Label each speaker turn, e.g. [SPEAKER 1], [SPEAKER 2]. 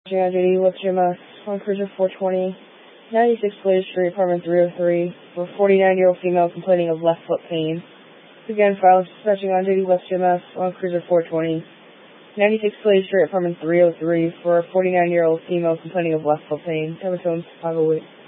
[SPEAKER 1] JD, what's your mess? On Cruiser 420, 96 Blaze Street, apartment 303, for 49-year-old female complaining of left foot pain. Again, filed dispatching on JD West GMS on Cruiser 420, 96 Blaze Street, apartment 303, for a 49-year-old female complaining of left foot pain. Evertones 508.